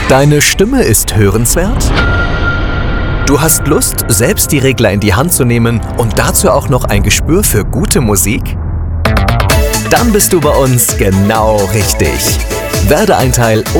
Deine Stimme ist hörenswert? Du hast Lust, selbst die Regler in die Hand zu nehmen und dazu auch noch ein Gespür für gute Musik? Dann bist du bei uns genau richtig. Werde ein Teil